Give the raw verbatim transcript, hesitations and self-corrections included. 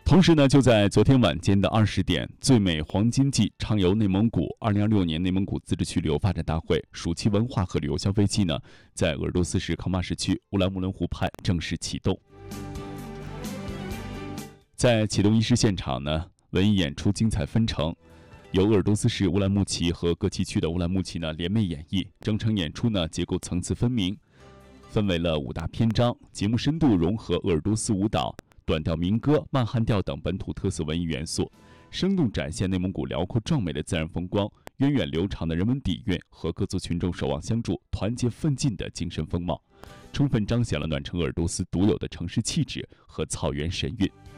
同时呢，就在昨天晚间的二十点，最美黄金季畅游内蒙古二零二六年内蒙古自治区旅游发展大会暑期文化和旅游消费季呢，在鄂尔多斯市康巴什区乌兰木伦湖畔正式启动。在启动仪式现场呢，文艺演出精彩纷呈，由鄂尔多斯市乌兰牧骑和各旗区的乌兰牧骑呢联袂演绎，整场演出呢结构层次分明，分为了五大篇章，节目深度融合鄂尔多斯舞蹈、短调民歌、曼汉调等本土特色文艺元素，生动展现内蒙古辽阔壮美的自然风光、源远流长的人文底蕴和各族群众守望相助、团结奋进的精神风貌，充分彰显了暖城鄂尔多斯独有的城市气质和草原神韵。